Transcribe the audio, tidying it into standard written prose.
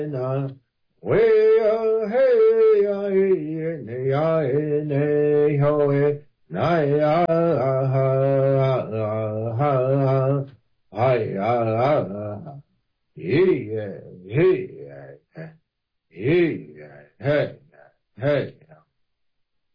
na we hey ya ne ya ne ho na ya ha yeah hey